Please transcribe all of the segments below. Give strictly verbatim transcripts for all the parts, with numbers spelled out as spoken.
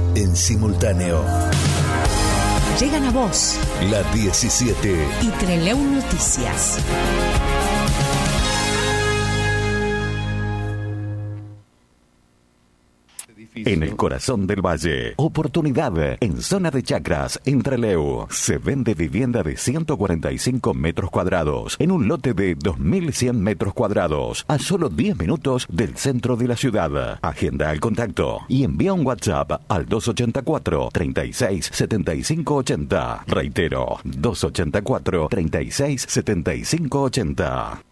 en simultáneo. Llegan a vos La diecisiete y Treleu Noticias. En el corazón del valle, oportunidad en zona de chacras en Trelew. Se vende vivienda de ciento cuarenta y cinco metros cuadrados en un lote de dos mil cien metros cuadrados a solo diez minutos del centro de la ciudad. Agenda el contacto y envía un WhatsApp al dos ochenta y cuatro, treinta y seis, setenta y cinco ochenta. Reitero, dos ochenta y cuatro, treinta y seis, setenta y cinco ochenta.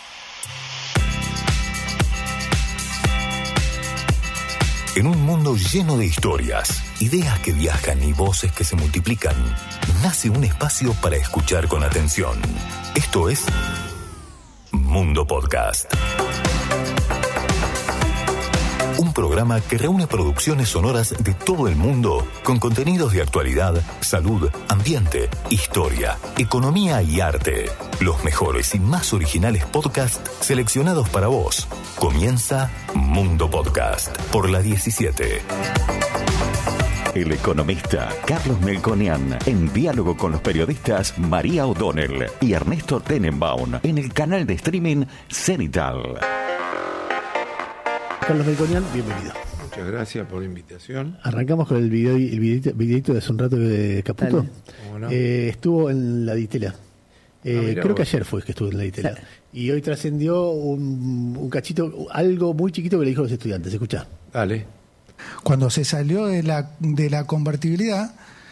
En un mundo lleno de historias, ideas que viajan y voces que se multiplican, nace un espacio para escuchar con atención. Esto es Mundo Podcast. Un programa que reúne producciones sonoras de todo el mundo con contenidos de actualidad, salud, ambiente, historia, economía y arte. Los mejores y más originales podcasts seleccionados para vos. Comienza Mundo Podcast por la diecisiete. El economista Carlos Melconian, en diálogo con los periodistas María O'Donnell y Ernesto Tenenbaum, en el canal de streaming Cenital. Carlos Melconian, bienvenido. Muchas gracias por la invitación. Arrancamos con el video, el videito, videito de hace un rato de Caputo. No? Eh, estuvo en la Ditela. Eh, ah, creo vos. que ayer fue que estuvo en la Ditela. Sí. Y hoy trascendió un, un cachito, algo muy chiquito que le dijo a los estudiantes. Escuchá. Dale. Cuando se salió de la, de la convertibilidad,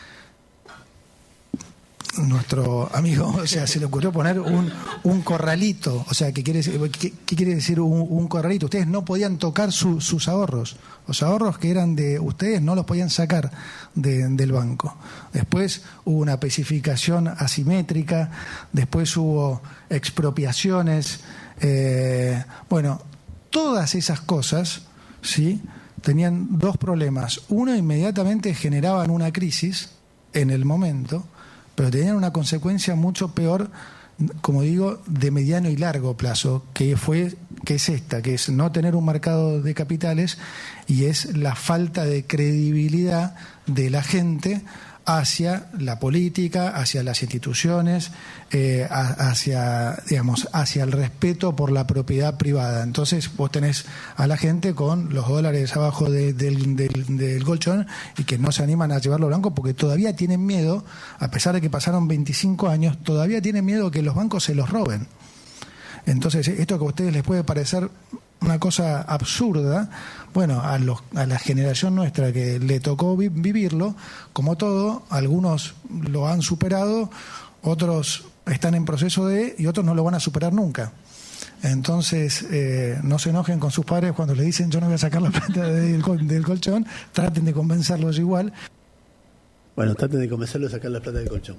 nuestro amigo, o sea, se le ocurrió poner un, un corralito. O sea, ¿qué quiere decir, qué, qué quiere decir un, un corralito? Ustedes no podían tocar su, sus ahorros. Los ahorros que eran de ustedes no los podían sacar de, del banco. Después hubo una especificación asimétrica, después hubo expropiaciones. Eh, bueno, todas esas cosas, ¿sí?, tenían dos problemas. Uno, inmediatamente generaban una crisis en el momento, pero tenían una consecuencia mucho peor, como digo, de mediano y largo plazo, que fue, que es esta, que es no tener un mercado de capitales y es la falta de credibilidad de la gente hacia la política, hacia las instituciones, eh, hacia, digamos, hacia el respeto por la propiedad privada. Entonces vos tenés a la gente con los dólares abajo de, del, del, del colchón y que no se animan a llevarlo al banco porque todavía tienen miedo, a pesar de que pasaron veinticinco años, todavía tienen miedo que los bancos se los roben. Entonces esto que a ustedes les puede parecer una cosa absurda, bueno, a, los, a la generación nuestra que le tocó vi- vivirlo, como todo, algunos lo han superado, otros están en proceso de, y otros no lo van a superar nunca. Entonces, eh, no se enojen con sus padres cuando le dicen yo no voy a sacar la plata del, col- del colchón, traten de convencerlos igual. Bueno, traten de convencerlos de sacar la plata del colchón.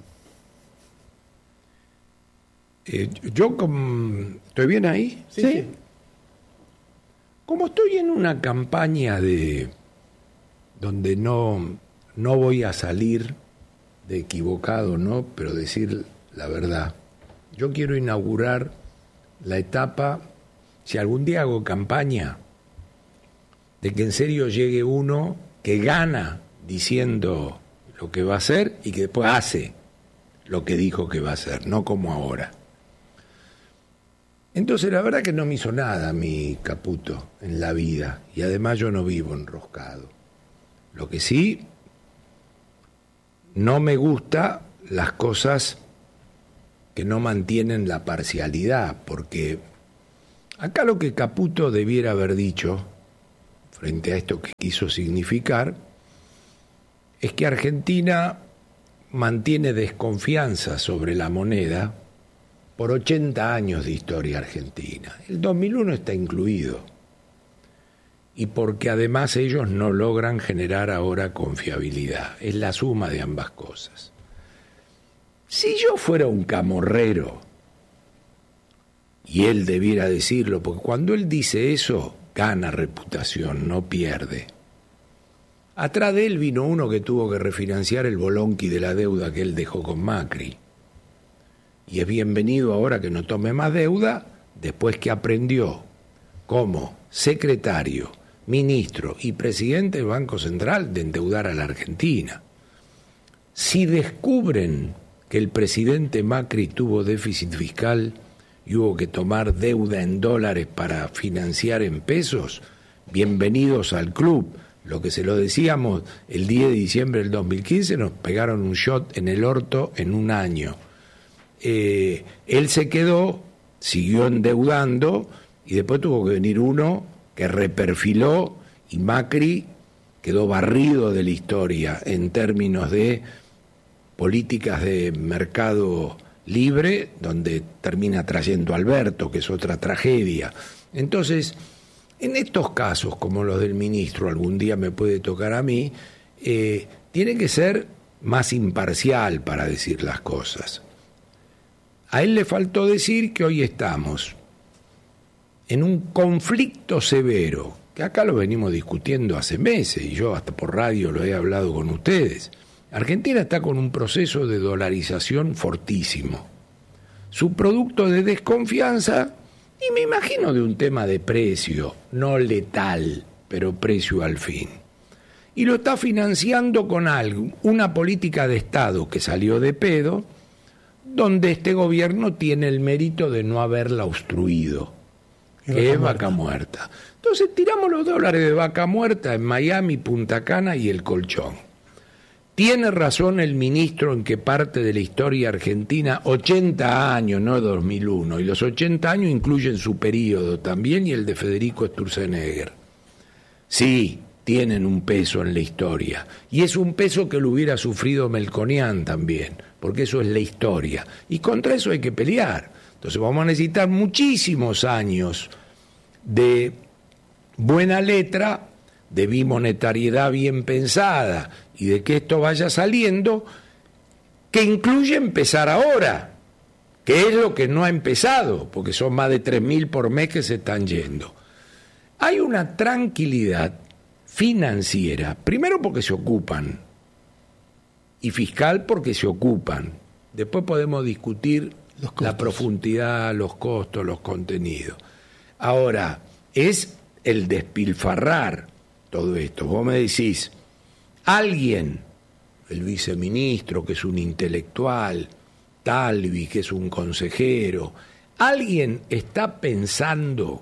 Eh, yo, com... ¿estoy bien ahí? Sí. sí. Como estoy en una campaña de donde no, no voy a salir de equivocado, ¿no? Pero decir la verdad. Yo quiero inaugurar la etapa, si algún día hago campaña, de que en serio llegue uno que gana diciendo lo que va a hacer y que después hace lo que dijo que va a hacer, no como ahora. Entonces la verdad que no me hizo nada mi Caputo en la vida y además yo no vivo enroscado. Lo que sí, no me gusta las cosas que no mantienen la parcialidad, porque acá lo que Caputo debiera haber dicho frente a esto que quiso significar es que Argentina mantiene desconfianza sobre la moneda por ochenta años de historia argentina. El dos mil uno está incluido. Y porque además ellos no logran generar ahora confiabilidad. Es la suma de ambas cosas. Si yo fuera un camorrero, y él debiera decirlo, porque cuando él dice eso, gana reputación, no pierde. Atrás de él vino uno que tuvo que refinanciar el bolonqui de la deuda que él dejó con Macri. Y es bienvenido ahora que no tome más deuda, después que aprendió como secretario ministro y presidente del Banco Central de endeudar a la Argentina. Si descubren que el presidente Macri tuvo déficit fiscal y hubo que tomar deuda en dólares para financiar en pesos, bienvenidos al club. Lo que se lo decíamos el diez de diciembre del dos mil quince, nos pegaron un shot en el orto en un año. Eh, él se quedó, siguió endeudando y después tuvo que venir uno que reperfiló y Macri quedó barrido de la historia en términos de políticas de mercado libre, donde termina trayendo a Alberto, que es otra tragedia. Entonces, en estos casos, como los del ministro, algún día me puede tocar a mí, eh, tiene que ser más imparcial para decir las cosas. A él le faltó decir que hoy estamos en un conflicto severo, que acá lo venimos discutiendo hace meses, y yo hasta por radio lo he hablado con ustedes. Argentina está con un proceso de dolarización fortísimo. Su producto de desconfianza, y me imagino de un tema de precio, no letal, pero precio al fin. Y lo está financiando con algo, una política de Estado que salió de pedo, donde este gobierno tiene el mérito de no haberla obstruido, que es vaca muerta. Entonces tiramos los dólares de vaca muerta en Miami, Punta Cana y el Colchón. Tiene razón el ministro en que parte de la historia argentina, ochenta años, no dos mil uno, y los ochenta años incluyen su periodo también y el de Federico Sturzenegger. Sí, tienen un peso en la historia, y es un peso que lo hubiera sufrido Melconian también, porque eso es la historia, y contra eso hay que pelear. Entonces vamos a necesitar muchísimos años de buena letra, de bimonetariedad bien pensada, y de que esto vaya saliendo, que incluye empezar ahora, que es lo que no ha empezado, porque son más de tres mil por mes que se están yendo. Hay una tranquilidad financiera, primero porque se ocupan, y fiscal porque se ocupan. Después podemos discutir la profundidad, los costos, los contenidos. Ahora, es el despilfarrar todo esto. Vos me decís, alguien, el viceministro que es un intelectual, Talvi que es un consejero, alguien está pensando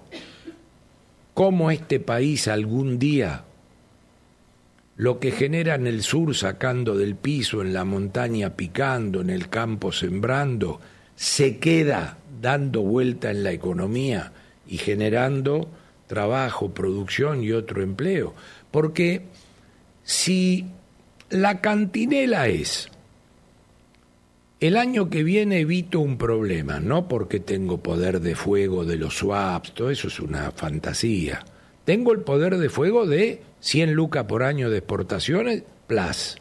cómo este país algún día, lo que genera en el sur sacando del piso, en la montaña picando, en el campo sembrando, se queda dando vuelta en la economía y generando trabajo, producción y otro empleo. Porque si la cantinela es, el año que viene evito un problema, no porque tengo poder de fuego de los swaps, todo eso es una fantasía. Tengo el poder de fuego de cien lucas por año de exportaciones, plus.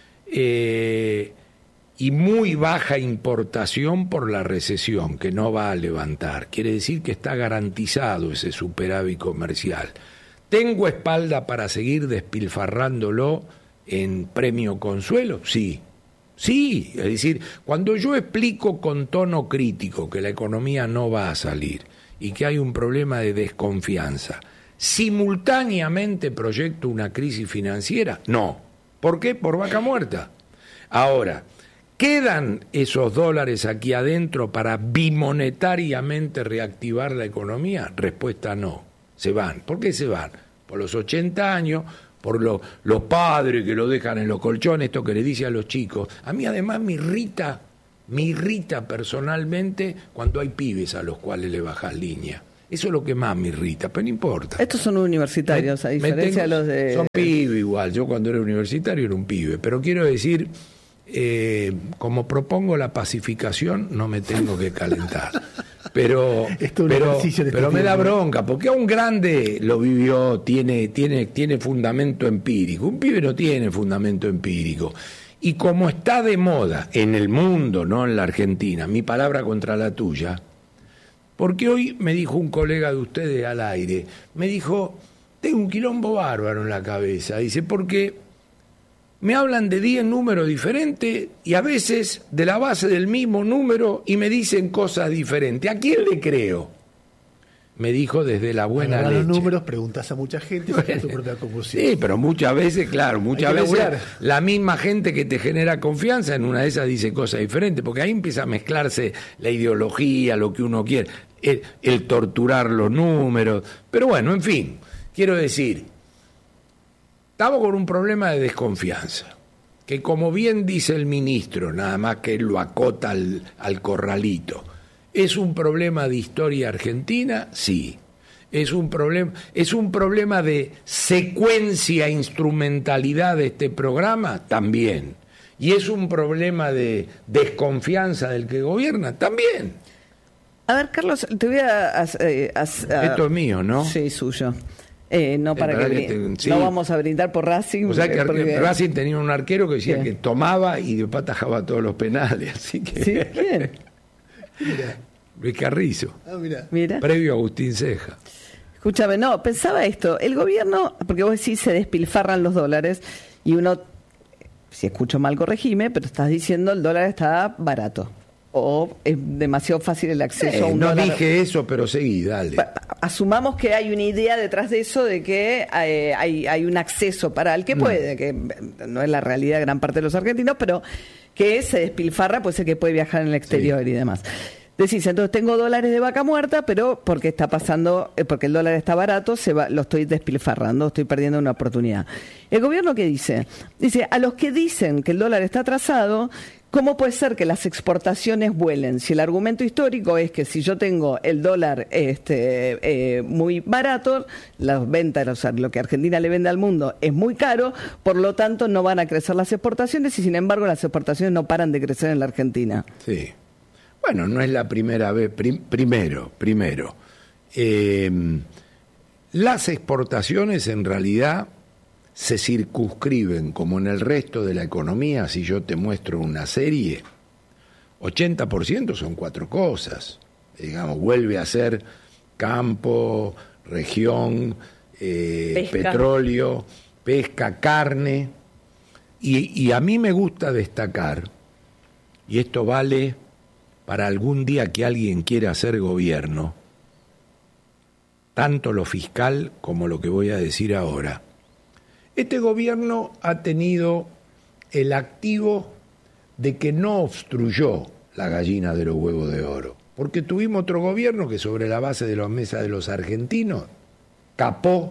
Eh, y muy baja importación por la recesión, que no va a levantar. Quiere decir que está garantizado ese superávit comercial. ¿Tengo espalda para seguir despilfarrándolo en premio consuelo? Sí, sí. Es decir, cuando yo explico con tono crítico que la economía no va a salir y que hay un problema de desconfianza, ¿simultáneamente proyecto una crisis financiera? No. ¿Por qué? Por vaca muerta. Ahora, ¿quedan esos dólares aquí adentro para bimonetariamente reactivar la economía? Respuesta no. Se van. ¿Por qué se van? Por los ochenta años, por lo, los padres que lo dejan en los colchones, esto que le dice a los chicos. A mí además me irrita, me irrita personalmente cuando hay pibes a los cuales le bajas línea. Eso es lo que más me irrita, pero no importa. Estos son universitarios, me, a diferencia tengo, de los de... Son pibes igual, yo cuando era universitario era un pibe, pero quiero decir, eh, como propongo la pacificación, no me tengo que calentar. Pero, pero, pero me da bronca, porque a un grande lo vivió, tiene, tiene, tiene fundamento empírico. Un pibe no tiene fundamento empírico. Y como está de moda en el mundo, no en la Argentina, mi palabra contra la tuya, porque hoy me dijo un colega de ustedes al aire, me dijo, tengo un quilombo bárbaro en la cabeza, dice, porque me hablan de diez números diferentes y a veces de la base del mismo número y me dicen cosas diferentes. ¿A quién le creo? me dijo desde la buena Agarrás leche. los números, preguntas a mucha gente y sacas tu propia conclusión. Sí, pero muchas veces, claro, muchas Hay que veces laburar. la misma gente que te genera confianza en una de esas dice cosas diferentes, porque ahí empieza a mezclarse la ideología, lo que uno quiere, el, el torturar los números. Pero bueno, en fin, quiero decir, estamos con un problema de desconfianza, que como bien dice el ministro, nada más que él lo acota al, al corralito, ¿es un problema de historia argentina? Sí. ¿Es un problema, es un problema de secuencia, instrumentalidad de este programa? También. ¿Y es un problema de desconfianza del que gobierna? También. A ver, Carlos, te voy a... a- a- a- Esto es mío, ¿no? Sí, suyo. Eh, no para Eh, que, para que brin- te- sí. no vamos a brindar por Racing. O sea que eh, porque- Racing tenía un arquero que decía Sí. que tomaba y después atajaba todos los penales. Así que... ¿Sí? ¿Quién? Luis Carrizo. Ah, mira. Mira. Previo a Agustín Ceja. Escúchame, no, pensaba esto. El gobierno, porque vos decís se despilfarran los dólares y uno, si escucho mal, corregime, pero estás diciendo el dólar está barato o es demasiado fácil el acceso a Eh, un no dólar. dije eso, pero seguí, dale. Pa- Asumamos que hay una idea detrás de eso de que eh, hay, hay un acceso para el que puede, que no es la realidad de gran parte de los argentinos, pero que se despilfarra, puede ser que puede viajar en el exterior y demás. Decís, entonces tengo dólares de vaca muerta, pero porque está pasando, eh, porque el dólar está barato, se va, lo estoy despilfarrando, estoy perdiendo una oportunidad. ¿El gobierno qué dice? Dice, a los que dicen que el dólar está atrasado, ¿cómo puede ser que las exportaciones vuelen? Si el argumento histórico es que si yo tengo el dólar este, eh, muy barato, las ventas, o sea, lo que Argentina le vende al mundo es muy caro, por lo tanto no van a crecer las exportaciones y sin embargo las exportaciones no paran de crecer en la Argentina. Sí. Bueno, no es la primera vez. Prim- primero, primero, eh, las exportaciones en realidad se circunscriben, como en el resto de la economía. Si yo te muestro una serie, ochenta por ciento son cuatro cosas. Digamos, vuelve a ser campo, región, eh, Pesca. petróleo, pesca, carne. Y, y a mí me gusta destacar, y esto vale para algún día que alguien quiera hacer gobierno, tanto lo fiscal como lo que voy a decir ahora. Este gobierno ha tenido el activo de que no obstruyó la gallina de los huevos de oro, porque tuvimos otro gobierno que sobre la base de las mesas de los argentinos capó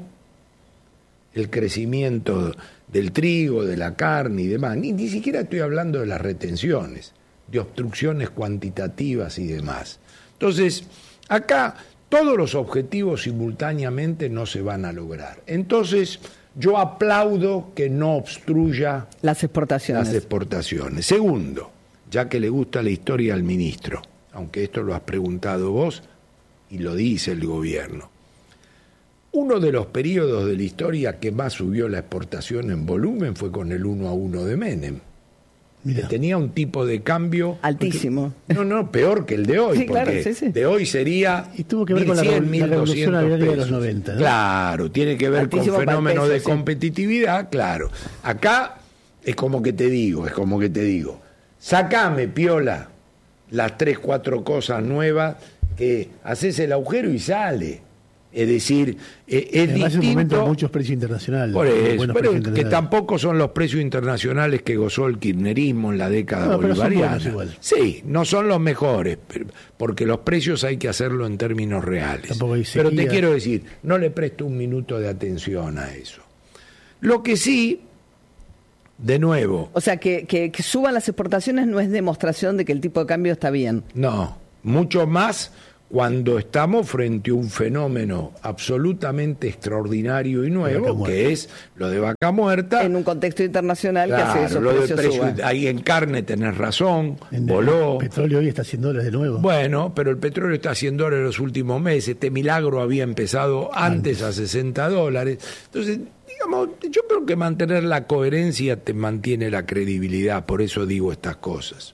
el crecimiento del trigo, de la carne y demás. Ni, ni siquiera estoy hablando de las retenciones, de obstrucciones cuantitativas y demás. Entonces, acá todos los objetivos simultáneamente no se van a lograr. Entonces, yo aplaudo que no obstruya Las exportaciones. las exportaciones. Segundo, ya que le gusta la historia al ministro, aunque esto lo has preguntado vos y lo dice el gobierno, uno de los periodos de la historia que más subió la exportación en volumen fue con el uno a uno de Menem. Mira. Que tenía un tipo de cambio Altísimo. No, no, peor que el de hoy, Sí, porque claro, sí, sí. de hoy sería Y tuvo que ver con la mil cien, revol- la revolución mil doscientos agraria de los pesos. noventa, ¿no? Claro, tiene que ver Altísimo con para el fenómenos peso, de sí. competitividad, claro. Acá es como que te digo, es como que te digo, sacame, piola, las tres, cuatro cosas nuevas que haces el agujero y sale. Es decir, eh, es Además, en un momento distinto. de muchos precios internacionales. Por eso, buenos pero precios que internacionales. tampoco son los precios internacionales que gozó el kirchnerismo en la década No, pero son bolivariana. buenos igual. Sí, no son los mejores, pero- porque los precios hay que hacerlo en términos reales. Tampoco hay Pero te sequía. quiero decir, no le presto un minuto de atención a eso. Lo que sí, de nuevo, O sea, que, que, que suban las exportaciones no es demostración de que el tipo de cambio está bien. no, mucho más cuando estamos frente a un fenómeno absolutamente extraordinario y Vaca nuevo, muerta. que es lo de vaca muerta. En un contexto internacional que hace que Claro, esos lo del precios precio, suban. ahí en carne tenés razón, En- voló. El petróleo hoy está a cien dólares de nuevo. Bueno, pero el petróleo está a cien dólares en los últimos meses. Este milagro había empezado antes, a sesenta dólares. Entonces, digamos, yo creo que mantener la coherencia te mantiene la credibilidad. Por eso digo estas cosas.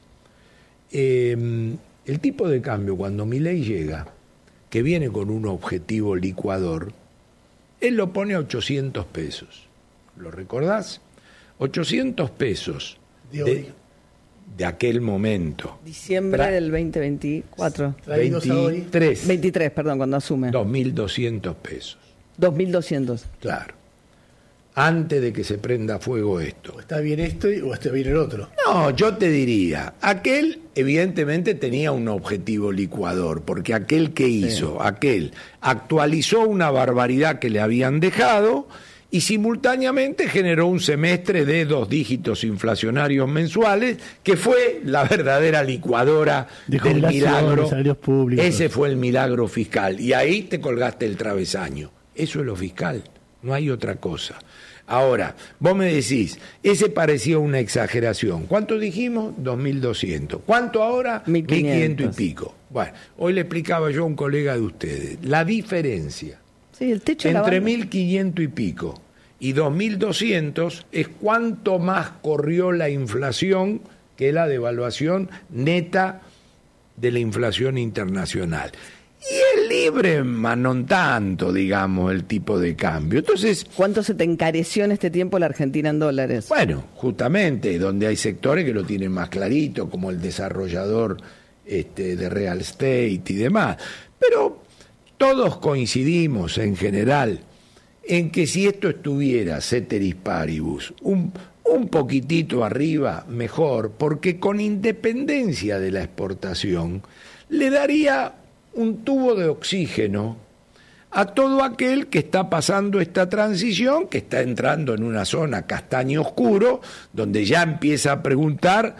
Eh, el tipo de cambio, cuando Milei llega, que viene con un objetivo licuador, él lo pone a ochocientos pesos. ¿Lo recordás? ochocientos pesos De hoy. de aquel momento. Diciembre Tra- del veinte veinticuatro. Traídos a hoy. veintitrés. veintitrés, perdón, cuando asume. dos mil doscientos pesos. dos mil doscientos. Claro. Antes de que se prenda fuego esto. O está bien esto y- o está bien el otro. No, yo te diría, aquel evidentemente tenía un objetivo licuador, porque aquel que hizo, aquel actualizó una barbaridad que le habían dejado y simultáneamente generó un semestre de dos dígitos inflacionarios mensuales, que fue la verdadera licuadora De del jubilaciones, milagro. salarios públicos. Ese fue el milagro fiscal, y ahí te colgaste el travesaño. Eso es lo fiscal, no hay otra cosa. Ahora, vos me decís, ese parecía una exageración. ¿Cuánto dijimos? dos mil doscientos. ¿Cuánto ahora? mil quinientos y pico. Bueno, hoy le explicaba yo a un colega de ustedes la diferencia Sí, el techo de la entre banda. mil quinientos y pico y dos mil doscientos es cuánto más corrió la inflación que la devaluación neta de la inflación internacional. Y el libre, más no tanto, digamos, el tipo de cambio. Entonces, ¿Cuánto se te encareció en este tiempo la Argentina en dólares? bueno, justamente donde hay sectores que lo tienen más clarito, como el desarrollador este, de real estate y demás. Pero todos coincidimos en general en que si esto estuviera ceteris paribus, un, un poquitito arriba, mejor, porque con independencia de la exportación, le daría un tubo de oxígeno a todo aquel que está pasando esta transición, que está entrando en una zona castaño oscuro, donde ya empieza a preguntar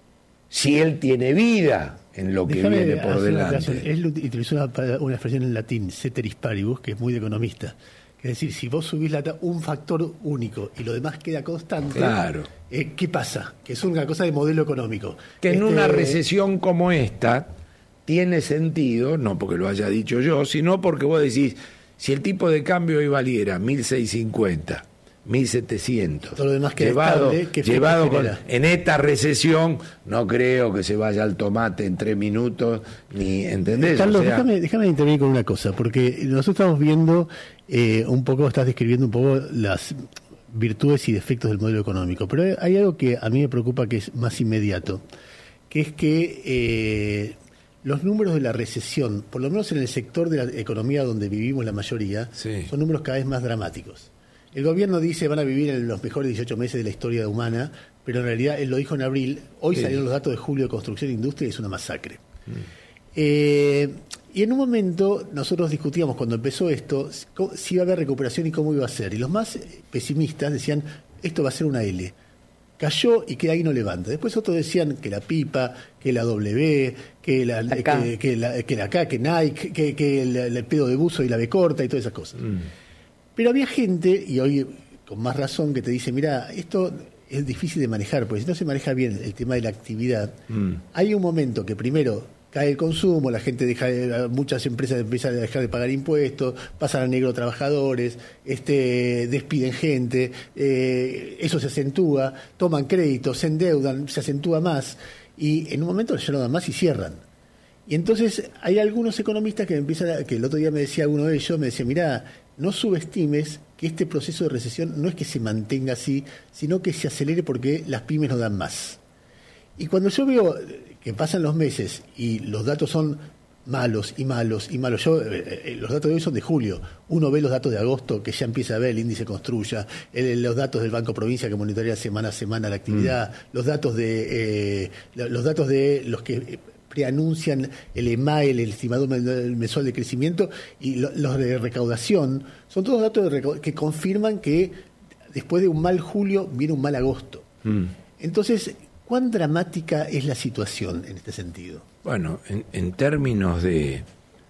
si él tiene vida en lo que Déjame viene por hacer una aclaración. delante. Él utilizó una, una expresión en latín, ceteris paribus, que es muy de economista. Es decir, si vos subís la ta- un factor único y lo demás queda constante, Claro. eh, ¿qué pasa? Que es una cosa de modelo económico. Que en Este, una recesión como esta tiene sentido, no porque lo haya dicho yo, sino porque vos decís, si el tipo de cambio hoy valiera mil seiscientos cincuenta, mil setecientos, Todo lo demás queda llevado, estable, ¿qué efecto llevado con, genera? en esta recesión, no creo que se vaya al tomate en tres minutos, ni, ¿entendés? Carlos, O sea, déjame, déjame intervenir con una cosa, porque nosotros estamos viendo eh, un poco, estás describiendo un poco las virtudes y defectos del modelo económico, pero hay algo que a mí me preocupa que es más inmediato, que es que eh, los números de la recesión, por lo menos en el sector de la economía donde vivimos la mayoría, Sí. son números cada vez más dramáticos. El gobierno dice van a vivir en los mejores dieciocho meses de la historia humana, pero en realidad él lo dijo en abril, hoy Sí. salieron los datos de julio de construcción e industria y es una masacre. Eh, y en un momento nosotros discutíamos cuando empezó esto co- si iba a haber recuperación y cómo iba a ser. Y los más pesimistas decían, esto va a ser una L. Cayó y que ahí no levanta. Después otros decían que la pipa, que la W, que la, La K. que, que la, que la K, que Nike, que, que el, el pedo de buzo y la B corta y todas esas cosas. Pero había gente, y hoy con más razón, que te dice, mira, esto es difícil de manejar, porque si no se maneja bien el tema de la actividad, hay un momento que primero cae el consumo, la gente deja, de- muchas empresas empiezan a dejar de pagar impuestos, pasan a negro trabajadores, este, despiden gente, eh, eso se acentúa, toman créditos, se endeudan, se acentúa más, y en un momento ya no dan más y cierran. Y entonces hay algunos economistas que me empiezan a, que el otro día me decía uno de ellos, me decía, mirá, no subestimes que este proceso de recesión no es que se mantenga así, sino que se acelere porque las pymes no dan más. Y cuando yo veo que pasan los meses y los datos son malos y malos y malos, yo eh, eh, los datos de hoy son de julio, uno ve los datos de agosto que ya empieza a ver el índice Construya, el- los datos del Banco Provincia que monitorea semana a semana la actividad, los datos de eh, la- los datos de los que eh, preanuncian el E M A E, el estimador men- mensual de crecimiento, y lo- los de recaudación, son todos datos de recau- que confirman que después de un mal julio viene un mal agosto. Entonces, ¿cuán dramática es la situación en este sentido? Bueno, en, en términos de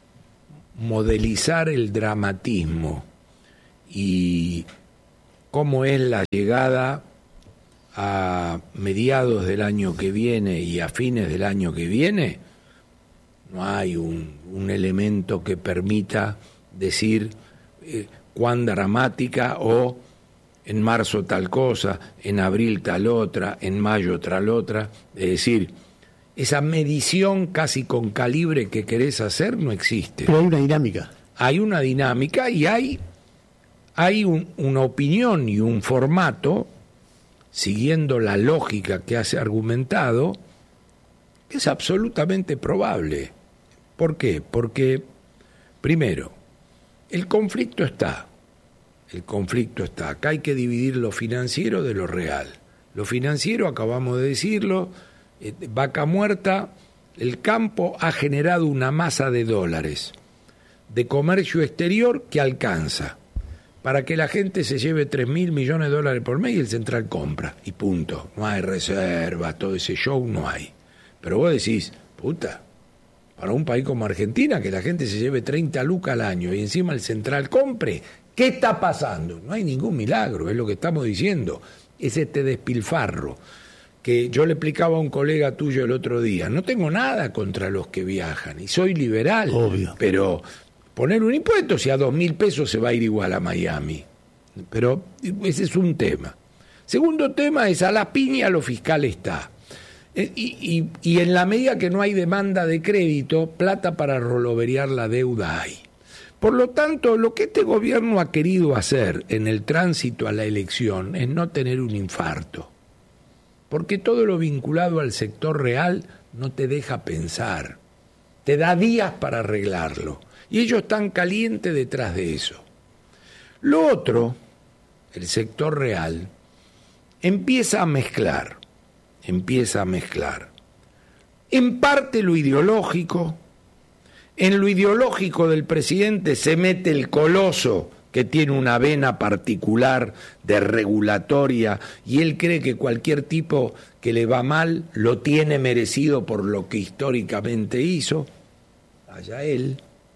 modelizar el dramatismo y cómo es la llegada a mediados del año que viene y a fines del año que viene, no hay un, un elemento que permita decir eh, cuán dramática o en marzo tal cosa, en abril tal otra, en mayo tal otra. Es decir, esa medición casi con calibre que querés hacer no existe. Pero hay una dinámica. Hay una dinámica y hay, hay un- una opinión y un formato siguiendo la lógica que has argumentado, es absolutamente probable. ¿Por qué? Porque, primero, el conflicto está. El conflicto está. Acá hay que dividir lo financiero de lo real. Lo financiero, acabamos de decirlo, eh, vaca muerta, el campo ha generado una masa de dólares de comercio exterior que alcanza para que la gente se lleve tres mil millones de dólares por mes y el central compra. Y punto. No hay reservas, todo ese show no hay. Pero vos decís, puta, para un país como Argentina, que la gente se lleve treinta lucas al año y encima el central compre, ¿qué está pasando? No hay ningún milagro, es lo que estamos diciendo. Es este despilfarro que yo le explicaba a un colega tuyo el otro día. No tengo nada contra los que viajan y soy liberal. Obvio. Pero poner un impuesto, si a dos mil pesos se va a ir igual a Miami. Pero ese es un tema. Segundo tema es, a la piña lo fiscal está. Y, y, y en la medida que no hay demanda de crédito, plata para roloverear la deuda hay. Por lo tanto, lo que este gobierno ha querido hacer en el tránsito a la elección es no tener un infarto. Porque todo lo vinculado al sector real no te deja pensar. Te da días para arreglarlo. Y ellos están calientes detrás de eso. Lo otro, el sector real, empieza a mezclar. Empieza a mezclar. En parte lo ideológico. En lo ideológico del presidente se mete el coloso que tiene una vena particular de regulatoria y él cree que cualquier tipo que le va mal lo tiene merecido por lo que históricamente hizo, allá él,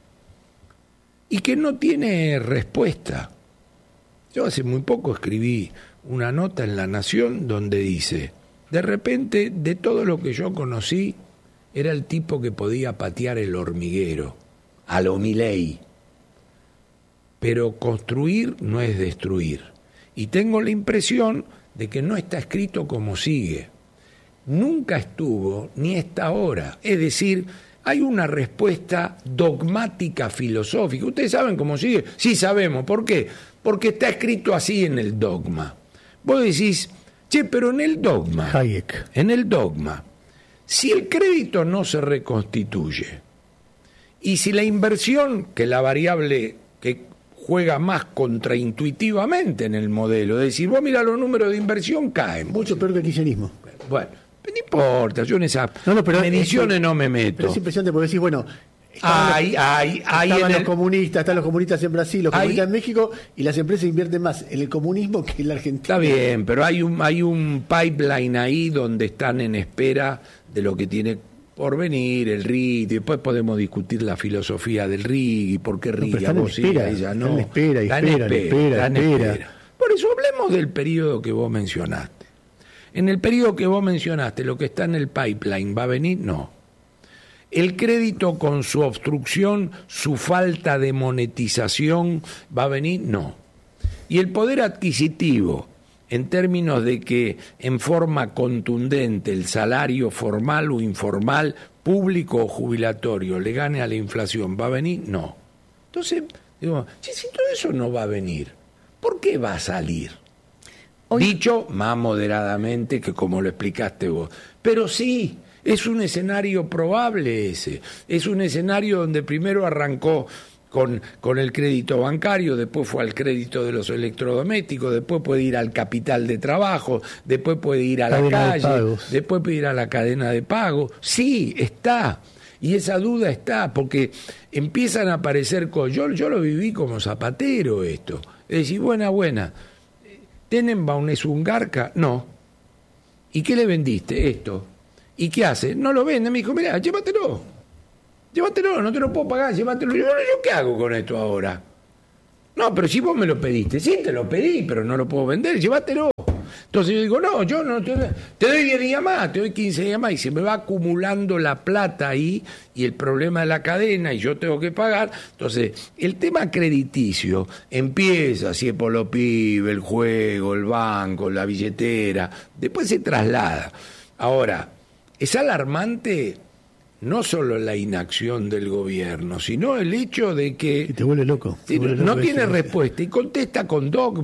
y que no tiene respuesta. Yo hace muy poco escribí una nota en La Nación donde dice, de repente, de todo lo que yo conocí, era el tipo que podía patear el hormiguero, a lo Milei. Pero construir no es destruir. Y tengo la impresión de que no está escrito como sigue. Nunca estuvo, ni está ahora. Es decir, hay una respuesta dogmática filosófica. ¿Ustedes saben cómo sigue? Sí sabemos. ¿Por qué? Porque está escrito así en el dogma. Vos decís, che, pero en el dogma, Hayek. en el dogma, si el crédito no se reconstituye y si la inversión, que es la variable que juega más contraintuitivamente en el modelo, es decir, vos mira, los números de inversión caen. Mucho peor que el kirchnerismo. Bueno, no importa, yo en esas No, no, pero mediciones eso- no me meto. Pero es impresionante porque decís, bueno, estaban Hay, los- hay, hay estaban en los el- comunistas, están los comunistas en Brasil, los Hay- comunistas en México, y las empresas invierten más en el comunismo que en la Argentina. Está bien, pero hay un, hay un pipeline ahí donde están en espera de lo que tiene por venir, el R I G, y después podemos discutir la filosofía del R I G y por qué R I G pero están en vos sí, espera, ella no. están en espera, y Están en esperan, esperan, están en esperan. espera. Por eso hablemos del periodo que vos mencionaste. En el periodo que vos mencionaste, lo que está en el pipeline, ¿va a venir? No. El crédito con su obstrucción, su falta de monetización, ¿va a venir? No. Y el poder adquisitivo, en términos de que en forma contundente el salario formal o informal, público o jubilatorio, le gane a la inflación, ¿va a venir? No. Entonces, digo, si, si todo eso no va a venir, ¿por qué va a salir? Hoy- Dicho más moderadamente que como lo explicaste vos. Pero sí, es un escenario probable ese. Es un escenario donde primero arrancó con, con el crédito bancario, después fue al crédito de los electrodomésticos, después puede ir al capital de trabajo, después puede ir a la Cadena de calle, pagos. después puede ir a la cadena de pago. Sí, está. Y esa duda está, porque empiezan a aparecer cosas. Yo, yo lo viví como zapatero esto. Es decir, buena, buena. ¿Tenenbaum es un garca? No. ¿Y qué le vendiste? Esto. ¿Y qué hace? No lo vende. Me dijo, mira, llévatelo. Llévatelo, no te lo puedo pagar, llévatelo. Yo, ¿yo qué hago con esto ahora? No, pero si vos me lo pediste. Sí, te lo pedí, pero no lo puedo vender, llévatelo. Entonces yo digo, no, yo no te, te doy diez días más, te doy quince días más, y se me va acumulando la plata ahí, y el problema de la cadena, y yo tengo que pagar. Entonces, el tema crediticio empieza, si es por los pibes, el juego, el banco, la billetera, después se traslada. Ahora, es alarmante no solo la inacción del gobierno, sino el hecho de que Y te vuelve loco. te Sí, vuelve no loco tiene eso. respuesta y contesta con dogma.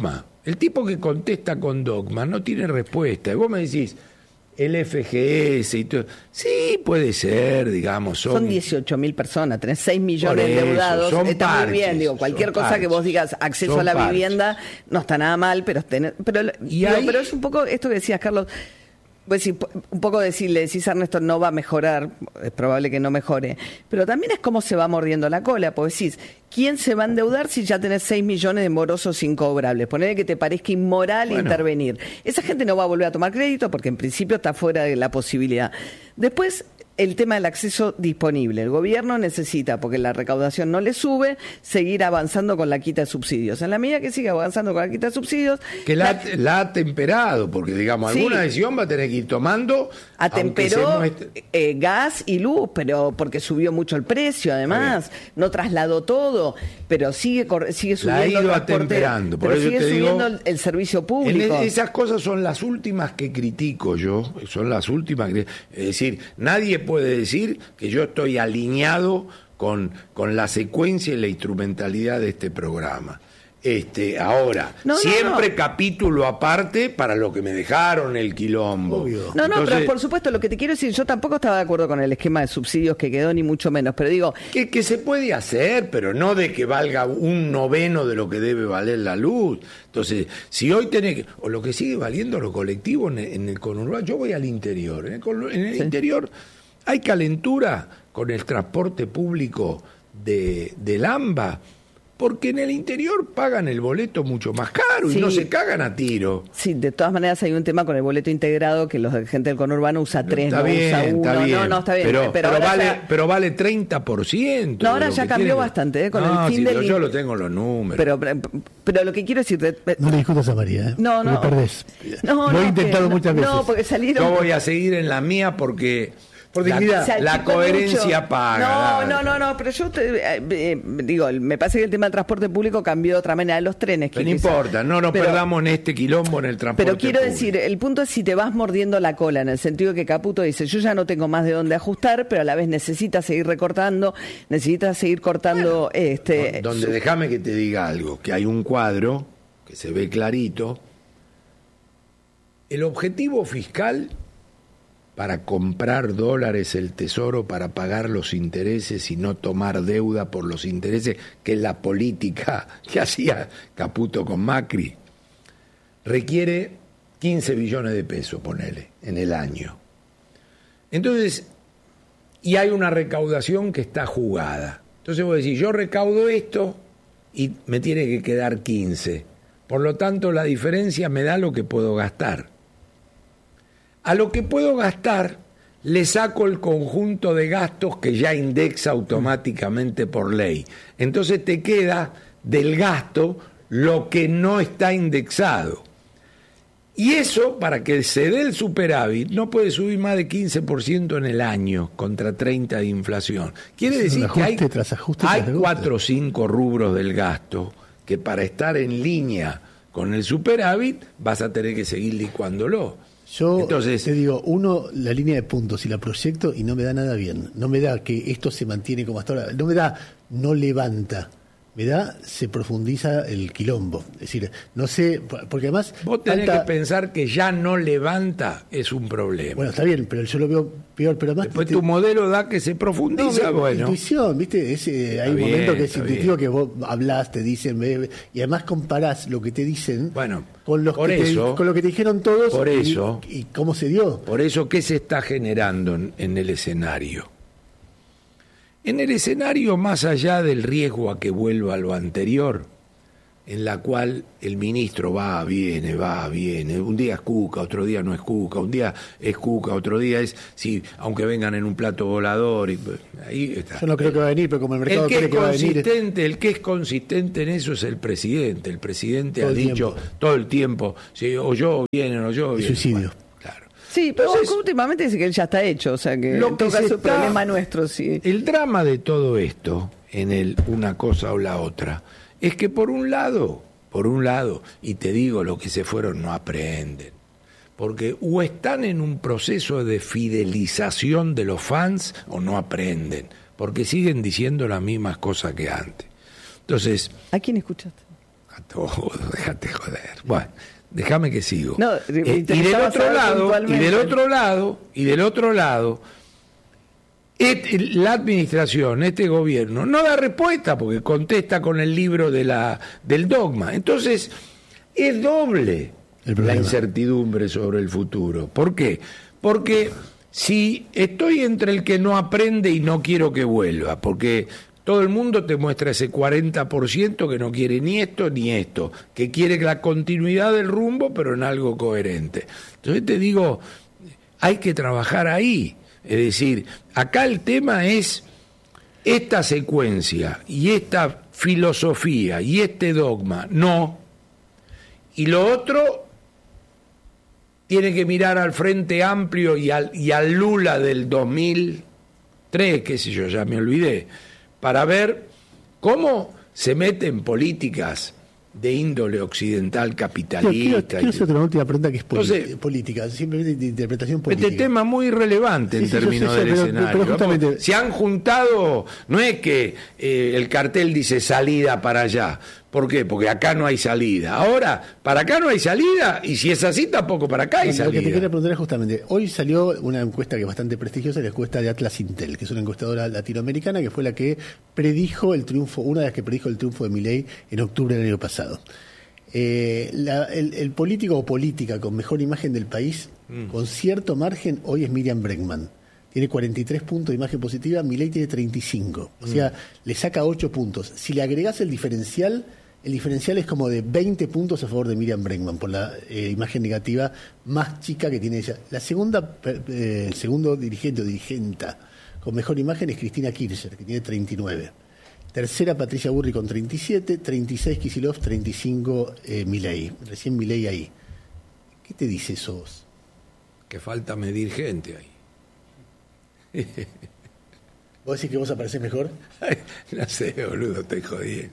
El tipo que contesta con dogma no tiene respuesta. Y vos me decís, el F G S y todo. Sí, puede ser, digamos. Son, son dieciocho mil personas, tenés seis millones Por de eso, endeudados. son Está parches, muy bien, digo, cualquier son cosa parches. que vos digas, acceso Son a la parches. vivienda, no está nada mal, pero tenés, pero, Y digo, ahí- pero es un poco esto que decías, Carlos. Pues sí, un poco decirle, decís a Ernesto, no va a mejorar, es probable que no mejore, pero también es cómo se va mordiendo la cola, porque decís, ¿quién se va a endeudar si ya tenés seis millones de morosos incobrables? Ponele que te parezca inmoral Bueno. intervenir. Esa gente no va a volver a tomar crédito porque en principio está fuera de la posibilidad. Después, el tema del acceso disponible. El gobierno necesita, porque la recaudación no le sube, seguir avanzando con la quita de subsidios. En la medida que siga avanzando con la quita de subsidios... Que la, la- la ha temperado, porque digamos, Sí. alguna decisión va a tener que ir tomando. aunque se Atemperó muestre- eh, gas y luz, pero porque subió mucho el precio, además, no trasladó todo, pero sigue cor- sigue La ha subiendo ido el transporte, atemperando, por pero eso sigue te digo- subiendo el, el servicio En público. e- esas cosas son las últimas que critico yo, son las últimas que... Es decir, nadie puede decir que yo estoy alineado con, con la secuencia y la instrumentalidad de este programa. Este, ahora, No, no, siempre no. capítulo aparte para lo que me dejaron el quilombo. Obvio. No, no, Entonces, pero por supuesto, lo que te quiero decir, yo tampoco estaba de acuerdo con el esquema de subsidios que quedó, ni mucho menos, pero digo, Que, que se puede hacer, pero no de que valga un noveno de lo que debe valer la luz. Entonces, si hoy tenés que... O lo que sigue valiendo lo colectivo en el, en el conurbano, yo voy al interior. En el, con- en el Sí. interior hay calentura con el transporte público de, del AMBA, porque en el interior pagan el boleto mucho más caro Sí. y no se cagan a tiro. sí, de todas maneras hay un tema con el boleto integrado que los de gente del conurbano usa tres, Está no bien, usa uno. está bien. No, no, está bien. Pero, pero ahora vale, ya- pero vale treinta por ciento. No, de ahora lo ya que cambió tiene. bastante, ¿eh? Con No, el fin sí, del yo, in- yo lo tengo los números. pero, pero, pero lo que quiero decir... de- No le discutas a María, ¿eh? No, no. Porque perdés. No, Lo he no, intentado que- muchas veces. No, porque salieron... Yo voy a seguir en la mía porque Por la- dignidad. Se la, achicó coherencia mucho. paga. No, dale. no, no, no, pero yo te, eh, eh, digo, me parece que el tema del transporte público cambió de otra manera de los trenes. Que Pero no quizá- importa, no nos pero- perdamos en este quilombo en el transporte Pero quiero público. decir, el punto es si te vas mordiendo la cola, en el sentido que Caputo dice, yo ya no tengo más de dónde ajustar, pero a la vez necesitas seguir recortando, necesitas seguir cortando... este Donde su- déjame que te diga algo, que hay un cuadro que se ve clarito. El objetivo fiscal para comprar dólares el tesoro, para pagar los intereses y no tomar deuda por los intereses, que es la política que hacía Caputo con Macri, requiere quince billones de pesos, ponele, en el año. Entonces, y hay una recaudación que está jugada. Entonces vos decís, yo recaudo esto y me tiene que quedar quince. Por lo tanto, la diferencia me da lo que puedo gastar. A lo que puedo gastar le saco el conjunto de gastos que ya indexa automáticamente por ley. Entonces te queda del gasto lo que no está indexado. Y eso, para que se dé el superávit, no puede subir más de quince por ciento en el año contra treinta de inflación. Quiere Es un decir que hay, ajuste tras ajuste hay tras ajuste. cuatro o cinco rubros del gasto que para estar en línea con el superávit vas a tener que seguir licuándolo. Yo Entonces, te digo, uno, la línea de puntos y la proyecto y no me da nada bien. No me da que esto se mantiene como hasta ahora. No me da, no levanta. Me da, se profundiza el quilombo. Es decir, no sé, porque además... vos tenés falta- que pensar que ya no levanta es un problema. Bueno, está bien, pero yo lo veo peor, pero además... Después te- tu modelo da que se No, profundiza, me- bueno. intuición, ¿viste? Ese, hay Está un bien, momento que es está intuitivo bien. que vos hablás, te dicen, ve- y además comparás lo que te dicen Bueno, con, los por que te- eso- con lo que te dijeron todos por y, eso- y cómo se dio. Por eso, ¿qué se está generando en, en el escenario? En el escenario, más allá del riesgo a que vuelva a lo anterior, en la cual el ministro va, viene, va, viene, un día es Cuca, otro día no es Cuca, un día es Cuca, otro día es, sí, aunque vengan en un plato volador, y, ahí está. Yo no creo que va a venir, pero como el mercado El que es cree que va a venir... consistente, el que es consistente en eso es el presidente. El presidente Todo ha el dicho tiempo. todo el tiempo, sí, o yo vienen o yo El vienen. suicidio. Bueno, claro. Sí, pero Entonces, últimamente dice que él ya está hecho, o sea que lo en que todo se caso el está- problema nuestro, sí. El drama de todo esto, en el una cosa o la otra, es que por un lado, por un lado, y te digo, los que se fueron no aprenden, porque o están en un proceso de fidelización de los fans o no aprenden, porque siguen diciendo las mismas cosas que antes. Entonces, ¿A quién escuchaste? a todo, déjate joder. Bueno, déjame que sigo. No, eh, y del otro lado, y del otro lado, y del otro lado, este, la administración, este gobierno, no da respuesta porque contesta con el libro de la, del dogma. Entonces, es doble la incertidumbre sobre el futuro. ¿Por qué? Porque si estoy entre el que no aprende y no quiero que vuelva, porque todo el mundo te muestra ese cuarenta por ciento que no quiere ni esto ni esto, que quiere la continuidad del rumbo, pero en algo coherente. Entonces te digo, hay que trabajar ahí. Es decir, acá el tema es esta secuencia y esta filosofía y este dogma, no. Y lo otro tiene que mirar al Frente Amplio y al, y al Lula del dos mil tres, qué sé yo, ya me olvidé, para ver cómo se meten políticas de índole occidental capitalista. Quiero, quiero hacer una última pregunta que es poli- Entonces, política, simplemente de interpretación política. Este tema muy relevante en Sí, sí, términos yo sé, del pero- escenario. pero justamente- Vamos, se han juntado, no es que eh, el cartel dice salida para allá. ¿Por qué? Porque acá no hay salida. Ahora, para acá no hay salida, y si es así, tampoco para acá hay No, salida. Lo que te quería preguntar es justamente, hoy salió una encuesta que es bastante prestigiosa, la encuesta de Atlas Intel, que es una encuestadora latinoamericana que fue la que predijo el triunfo, una de las que predijo el triunfo de Milei en octubre del año pasado. Eh, la- el, el político o política con mejor imagen del país, mm. con cierto margen, hoy es Miriam Bregman. Tiene cuarenta y tres puntos de imagen positiva, Milei tiene treinta y cinco. O sea, mm. le saca ocho puntos. Si le agregás el diferencial, el diferencial es como de veinte puntos a favor de Miriam Bregman, por la eh, imagen negativa más chica que tiene ella. La segunda, eh, el segundo dirigente o dirigenta con mejor imagen es Cristina Kirchner, que tiene treinta y nueve. Tercera, Patricia Burri con treinta y siete, treinta y seis Kicillof, treinta y cinco eh, Milei. Recién Milei ahí. ¿Qué te dice eso vos? Que falta medir gente ahí. ¿Vos decís que vos aparecés mejor? No sé, boludo, estoy jodiendo.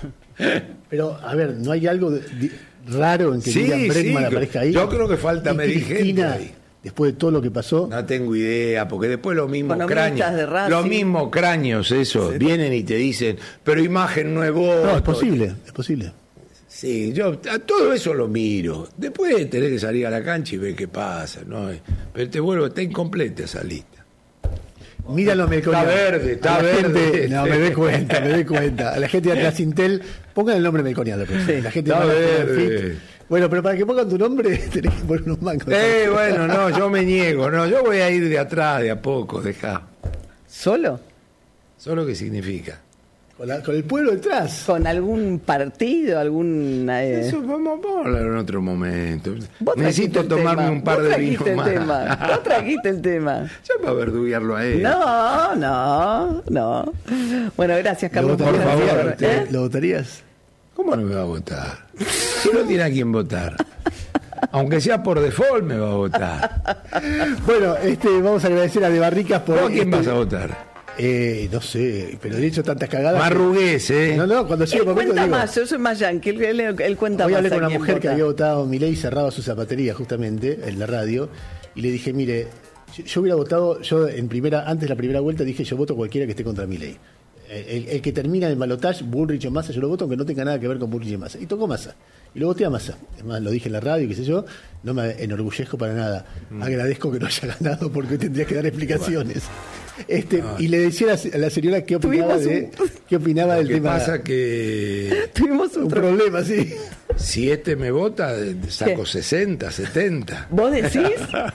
Pero, a ver, ¿no hay algo de, de, raro en que sí, Miriam Bregman sí, aparezca ahí? Yo creo que falta y medir Cristina, gente ahí. Después de todo lo que pasó. No tengo idea, porque después los mismos Economistas cráneos, de Racing. los mismos cráneos, eso, sí, vienen y te dicen, pero imagen no es voto. No, es posible, es posible. Sí, yo a todo eso lo miro. Después tenés que salir a la cancha y ver qué pasa, ¿no? Pero te vuelvo, está incompleta esa lista. Míralo, Melconian. Está verde, está verde. Gente, no, me doy cuenta, me doy cuenta. A la gente de Atlas Intel, pongan el nombre Melconian después. Sí, la gente está de verde. Bueno, pero para que pongan tu nombre, tenés que poner unos mangos. Eh, bueno, no, yo me niego, no, yo voy a ir de atrás, de a poco, dejá. ¿Solo? ¿Solo qué significa? Con, la, con el pueblo detrás. ¿Con algún partido, algún...? Eh... Eso vamos, vamos a hablar en otro momento. Vos Necesito tomarme tema. un par ¿Vos de vinos el más. Tema. Vos trajiste el tema. Ya para verduguearlo a él. No, no, no. Bueno, gracias, Carlos. Por favor, ¿eh? ¿Lo votarías? ¿Cómo no me va a votar? Si no tiene a quién votar. Aunque sea por default me va a votar. Bueno, este, vamos a agradecer a De Barricas por... ¿Vos a quién este, vas a votar? Eh, no sé, pero he hecho tantas cagadas. Marrugués, ¿eh? No, no, cuando llegue el momento cuenta digo... más, yo soy más yankee, él, él, él cuenta Hoy más. hablé con a una quién mujer vota. que había votado Milei y cerraba su zapatería justamente en la radio, y le dije, mire, yo, yo hubiera votado, yo en primera, antes de la primera vuelta dije, yo voto cualquiera que esté contra Milei. El, el que termina en el balotaje, Bullrich o Massa, yo lo voto aunque no tenga nada que ver con Bullrich y Massa. Y tocó Massa. Y lo voté a Massa. Es más, lo dije en la radio, qué sé yo, no me enorgullezco para nada. Mm. Agradezco que no haya ganado porque tendría que dar explicaciones. Bueno. Este, ah. Y le decía a la, a la señora qué opinaba, de, un... qué opinaba lo del que tema. Pasa que tuvimos un problema, sí. Si este me vota, saco ¿qué? sesenta, setenta. ¿Vos decís?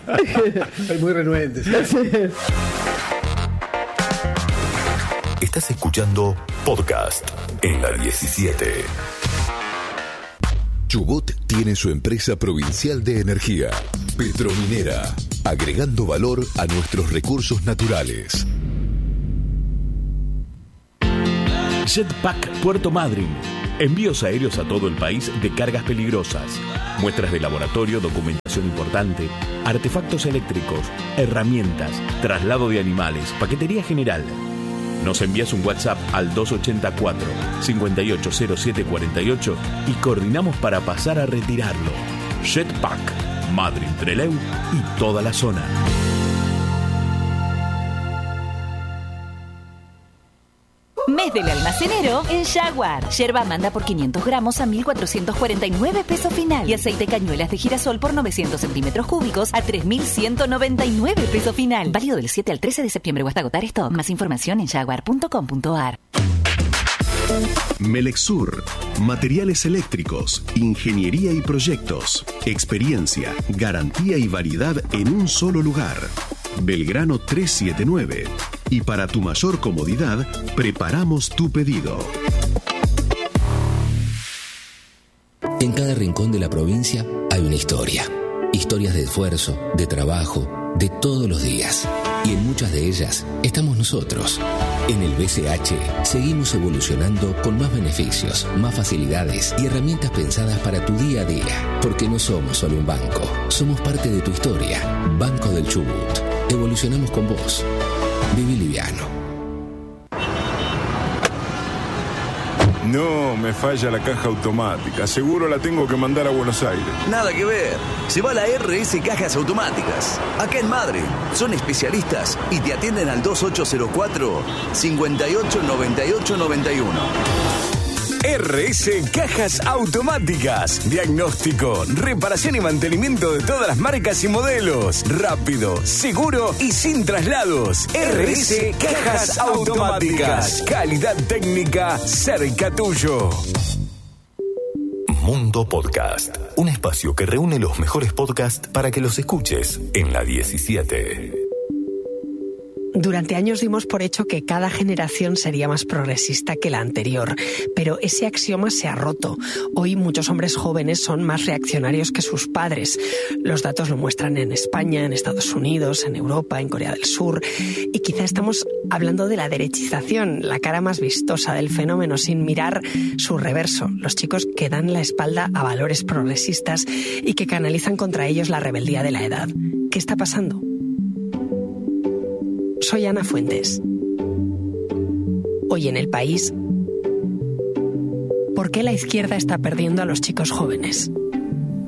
Soy muy renuente. ¿Sí? Estás escuchando Podcast en la diecisiete. Chubut tiene su empresa provincial de energía, Petrominera, agregando valor a nuestros recursos naturales. Jetpack Puerto Madryn. Envíos aéreos a todo el país de cargas peligrosas. Muestras de laboratorio, documentación importante, artefactos eléctricos, herramientas, traslado de animales, paquetería general. Nos envías un WhatsApp al dos ocho cuatro, cinco ocho cero siete cuatro ocho y coordinamos para pasar a retirarlo. Jetpack, Madryn, Trelew y toda la zona. Mes Desde el almacenero en Jaguar. Yerba manda por quinientos gramos a mil cuatrocientos cuarenta y nueve pesos final. Y aceite cañuelas de girasol por novecientos centímetros cúbicos a tres mil ciento noventa y nueve pesos final. Válido del siete al trece de septiembre o hasta agotar stock. Más información en jaguar punto com punto a r. Melexur, materiales eléctricos, ingeniería y proyectos, experiencia, garantía y variedad en un solo lugar. Belgrano trescientos setenta y nueve. Y para tu mayor comodidad, preparamos tu pedido. En cada rincón de la provincia hay una historia. Historias de esfuerzo, de trabajo, de todos los días. Y en muchas de ellas estamos nosotros. En el B C H seguimos evolucionando con más beneficios, más facilidades y herramientas pensadas para tu día a día. Porque no somos solo un banco, somos parte de tu historia. Banco del Chubut. Evolucionamos con vos. Viví liviano. No, me falla la caja automática. Seguro la tengo que mandar a Buenos Aires. Nada que ver. Se va a la R S Cajas Automáticas. Acá en Madre. Son especialistas y te atienden al dos ocho cero cuatro, cinco ocho nueve ocho nueve uno. R S Cajas Automáticas. Diagnóstico, reparación y mantenimiento de todas las marcas y modelos. Rápido, seguro y sin traslados. R S Cajas Automáticas. Calidad técnica cerca tuyo. Mundo Podcast. Un espacio que reúne los mejores podcasts para que los escuches en la diecisiete. Durante años dimos por hecho que cada generación sería más progresista que la anterior, pero ese axioma se ha roto. Hoy muchos hombres jóvenes son más reaccionarios que sus padres. Los datos lo muestran en España, en Estados Unidos, en Europa, en Corea del Sur. Y quizá estamos hablando de la derechización, la cara más vistosa del fenómeno, sin mirar su reverso. Los chicos que dan la espalda a valores progresistas y que canalizan contra ellos la rebeldía de la edad. ¿Qué está pasando? Soy Ana Fuentes. Hoy en El País, ¿por qué la izquierda está perdiendo a los chicos jóvenes?